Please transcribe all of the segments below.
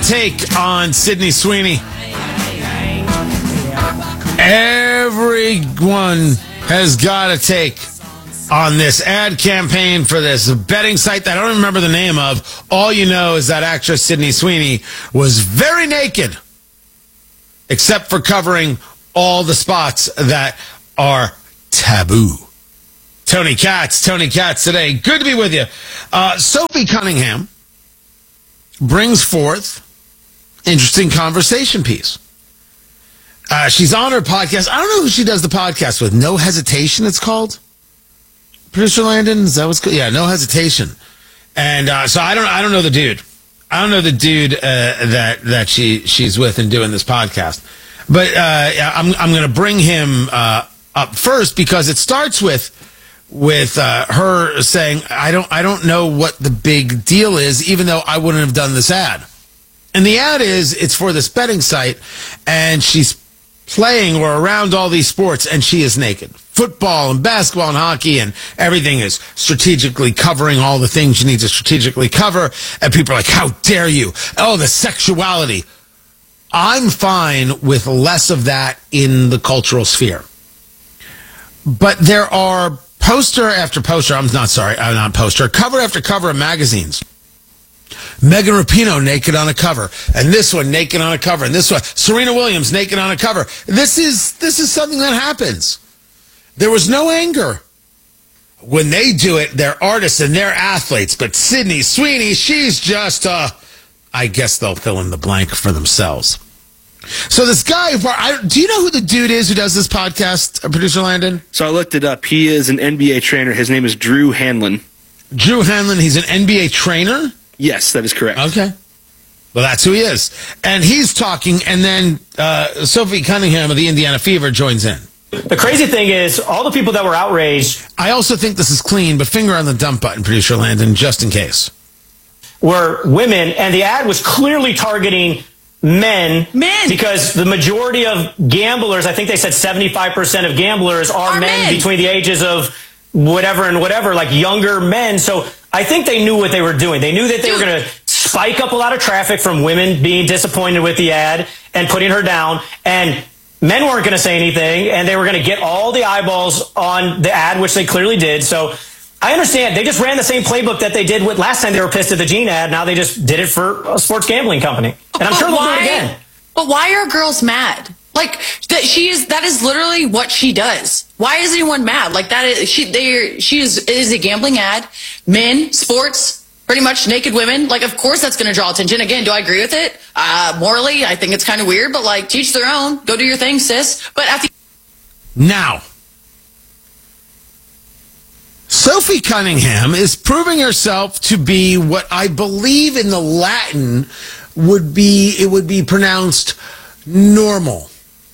got a take on Sydney Sweeney. Everyone has got a take on this ad campaign for this betting site that I don't remember the name of. All you know is that actress Sydney Sweeney was very naked, except for covering all the spots that are taboo. Tony Katz today. Good to be with you. Sophie Cunningham brings forth interesting conversation piece. She's on her podcast. I don't know who she does the podcast with. No Hesitation, it's called. Producer Landon, is that what's called? Yeah, No Hesitation. And so I don't know the dude. I don't know the dude that she's with and doing this podcast. But I'm going to bring him up first because it starts with her saying, I don't know what the big deal is, even though I wouldn't have done this ad. And the ad it's for this betting site, and she's playing or around all these sports, and she is naked. Football and basketball and hockey and everything is strategically covering all the things you need to strategically cover. And people are like, how dare you? Oh, the sexuality. I'm fine with less of that in the cultural sphere. But there are cover after cover of magazines. Megan Rapinoe naked on a cover, and this one naked on a cover, and this one Serena Williams naked on a cover. This is something that happens. There was no anger when they do it. They're artists and they're athletes, but Sydney Sweeney, she's just I guess they'll fill in the blank for themselves. So this guy, do you know who the dude is who does this podcast, Producer Landon? So I looked it up. He is an NBA trainer. His name is Drew Hanlon. Drew Hanlon, he's an NBA trainer? Yes, that is correct. Okay. Well, that's who he is. And he's talking, and then Sophie Cunningham of the Indiana Fever joins in. The crazy thing is, all the people that were outraged... I also think this is clean, but finger on the dump button, Producer Landon, just in case. ...were women, and the ad was clearly targeting men. Because the majority of gamblers, I think they said 75% of gamblers are men between the ages of whatever and whatever, like younger men. So I think they knew what they were doing. They knew that they were going to spike up a lot of traffic from women being disappointed with the ad and putting her down. And men weren't going to say anything, and they were going to get all the eyeballs on the ad, which they clearly did. So I understand. They just ran the same playbook that they did with last time they were pissed at the Gene ad. Now they just did it for a sports gambling company. And I'm sure they'll do it again. But why are girls mad? Like, that is literally what she does. Why is anyone mad? Like, that is, she is a gambling ad. Men, sports, pretty much naked women. Like, of course that's going to draw attention. Again, do I agree with it? Morally, I think it's kind of weird, but like, teach their own. Go do your thing, sis. But at the... Now, Sophie Cunningham is proving herself to be what I believe in the Latin would be pronounced normal.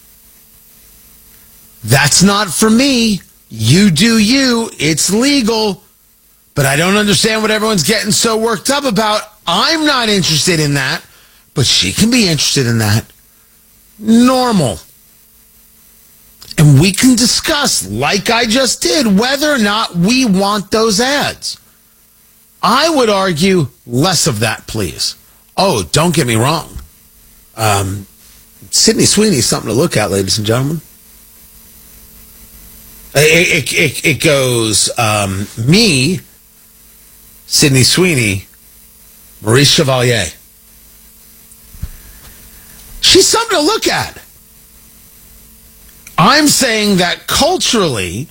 That's not for me. You do you. It's legal. But I don't understand what everyone's getting so worked up about. I'm not interested in that. But she can be interested in that. Normal. And we can discuss, like I just did, whether or not we want those ads. I would argue less of that, please. Oh, don't get me wrong. Sydney Sweeney is something to look at, ladies and gentlemen. It goes me, Sydney Sweeney, Maurice Chevalier. She's something to look at. I'm saying that culturally,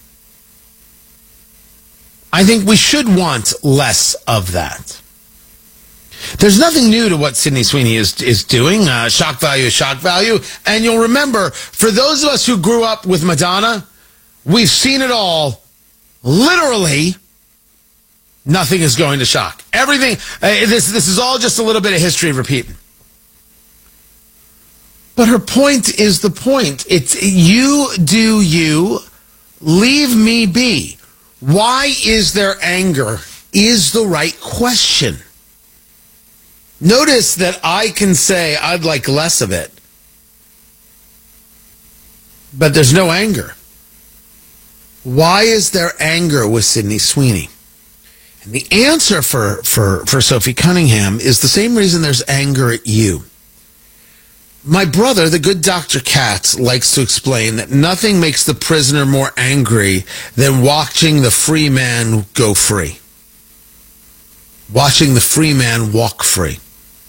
I think we should want less of that. There's nothing new to what Sydney Sweeney is doing. Shock value is shock value. And you'll remember, for those of us who grew up with Madonna, we've seen it all. Literally, nothing is going to shock. Everything, this is all just a little bit of history repeating. But her point is the point. It's you do you, leave me be. Why is there anger? Is the right question. Notice that I can say I'd like less of it. But there's no anger. Why is there anger with Sydney Sweeney? And the answer for Sophie Cunningham is the same reason there's anger at you. My brother, the good Dr. Katz, likes to explain that nothing makes the prisoner more angry than watching the free man go free. Watching the free man walk free.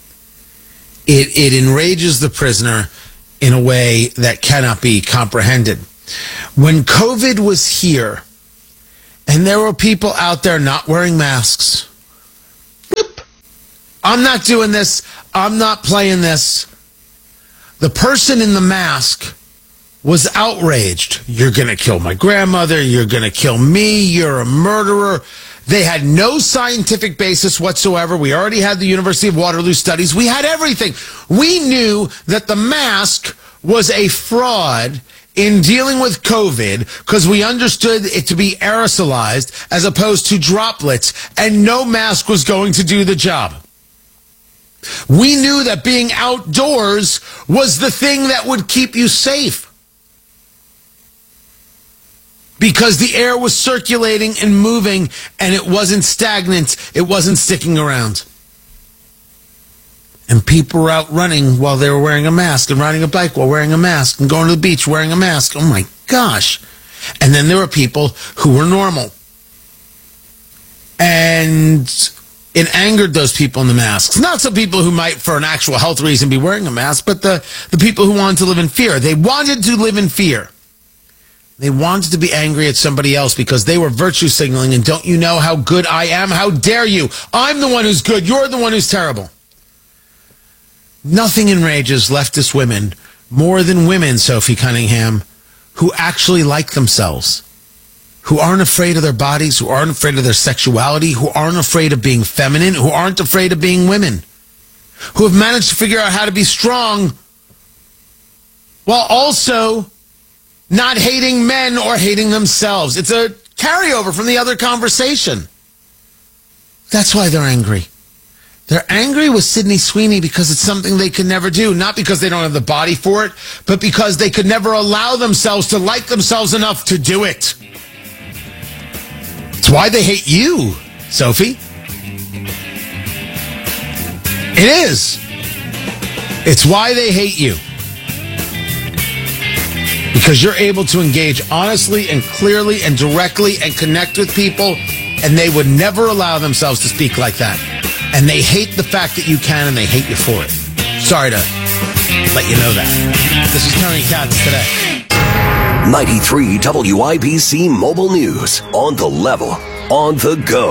It enrages the prisoner in a way that cannot be comprehended. When COVID was here, and there were people out there not wearing masks, whoop, I'm not doing this, I'm not playing this. The person in the mask was outraged. You're going to kill my grandmother, you're going to kill me, you're a murderer. They had no scientific basis whatsoever. We already had the University of Waterloo studies. We had everything. We knew that the mask was a fraud in dealing with COVID because we understood it to be aerosolized as opposed to droplets, and no mask was going to do the job. We knew that being outdoors was the thing that would keep you safe, because the air was circulating and moving, and it wasn't stagnant. It wasn't sticking around. And people were out running while they were wearing a mask, and riding a bike while wearing a mask, and going to the beach wearing a mask. Oh my gosh. And then there were people who were normal. And it angered those people in the masks. Not some people who might, for an actual health reason, be wearing a mask, but the people who wanted to live in fear. They wanted to live in fear. They wanted to be angry at somebody else because they were virtue signaling, and don't you know how good I am? How dare you? I'm the one who's good. You're the one who's terrible. Nothing enrages leftist women more than women, Sophie Cunningham, who actually like themselves, who aren't afraid of their bodies, who aren't afraid of their sexuality, who aren't afraid of being feminine, who aren't afraid of being women, who have managed to figure out how to be strong while also not hating men or hating themselves. It's a carryover from the other conversation. That's why they're angry. They're angry with Sydney Sweeney because it's something they could never do. Not because they don't have the body for it, but because they could never allow themselves to like themselves enough to do it. It's why they hate you, Sophie. It is. It's why they hate you. Because you're able to engage honestly and clearly and directly and connect with people, and they would never allow themselves to speak like that. And they hate the fact that you can, and they hate you for it. Sorry to let you know that. This is Tony Katz today. 93 WIBC Mobile News. On the level. On the go.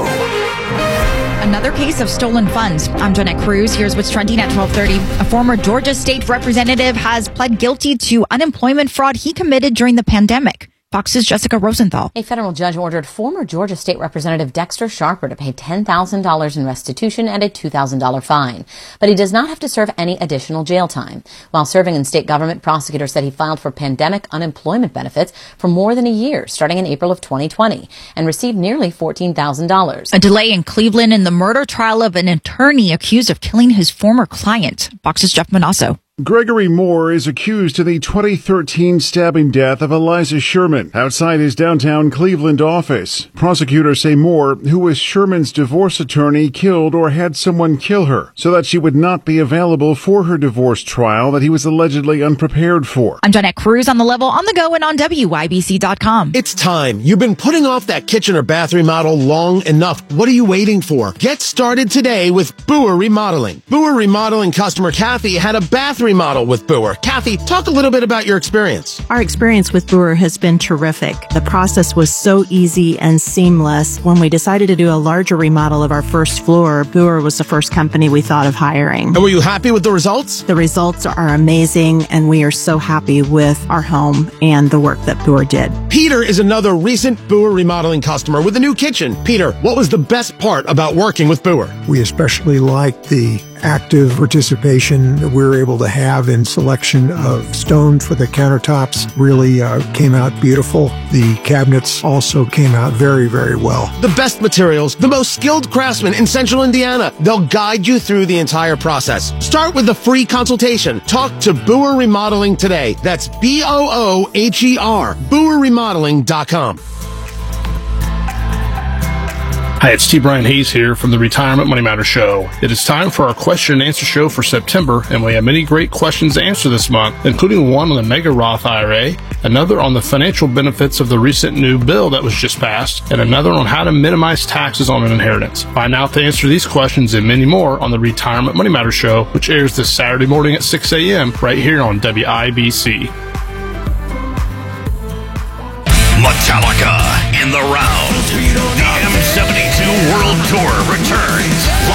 Another case of stolen funds. I'm Jeanette Cruz. Here's what's trending at 12:30. A former Georgia state representative has pled guilty to unemployment fraud he committed during the pandemic. Fox's Jessica Rosenthal. A federal judge ordered former Georgia State Representative Dexter Sharper to pay $10,000 in restitution and a $2,000 fine. But he does not have to serve any additional jail time. While serving in state government, prosecutors said he filed for pandemic unemployment benefits for more than a year, starting in April of 2020, and received nearly $14,000. A delay in Cleveland in the murder trial of an attorney accused of killing his former client. Fox's Jeff Manasso. Gregory Moore is accused of the 2013 stabbing death of Eliza Sherman outside his downtown Cleveland office. Prosecutors say Moore, who was Sherman's divorce attorney, killed or had someone kill her so that she would not be available for her divorce trial that he was allegedly unprepared for. I'm Jeanette Cruz on the level, on the go, and on WIBC.com. It's time. You've been putting off that kitchen or bath remodel long enough. What are you waiting for? Get started today with Boer Remodeling. Boer Remodeling customer Kathy had a bath remodel with Boer. Kathy, talk a little bit about your experience. Our experience with Boer has been terrific. The process was so easy and seamless. When we decided to do a larger remodel of our first floor, Boer was the first company we thought of hiring. And were you happy with the results? The results are amazing, and we are so happy with our home and the work that Boer did. Peter is another recent Boer Remodeling customer with a new kitchen. Peter, what was the best part about working with Boer? We especially liked the active participation that we were able to have in selection of stone for the countertops. Really came out beautiful. The cabinets also came out very, very well. The best materials, the most skilled craftsmen in Central Indiana. They'll guide you through the entire process. Start with a free consultation. Talk to Boer Remodeling today. That's BOOHER. BoerRemodeling.com. Hi, it's T. Brian Hayes here from the Retirement Money Matter Show. It is time for our question and answer show for September, and we have many great questions to answer this month, including one on the Mega Roth IRA, another on the financial benefits of the recent new bill that was just passed, and another on how to minimize taxes on an inheritance. Find out the answer to these questions and many more on the Retirement Money Matter Show, which airs this Saturday morning at 6 a.m. right here on WIBC. Metallica in the round. The M72 World Tour returns